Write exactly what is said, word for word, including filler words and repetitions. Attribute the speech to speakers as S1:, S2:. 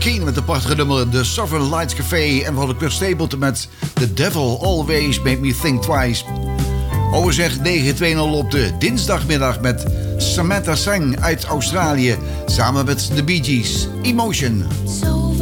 S1: Keane met de prachtige nummer The Sovereign Lights Café. En we hadden Chris Stapleton met The Devil Always Made Me Think Twice. Over zeg negen twee nul op de dinsdagmiddag met Samantha Sang uit Australië. Samen met The Bee Gees. Emotion.
S2: So